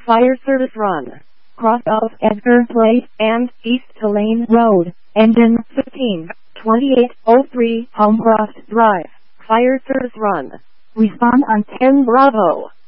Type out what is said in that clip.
Fire service run. Cross of Edgar Place and East Tulane Road. Engine 152803 Homecroft Drive. Fire service run. Respond on 10 Bravo.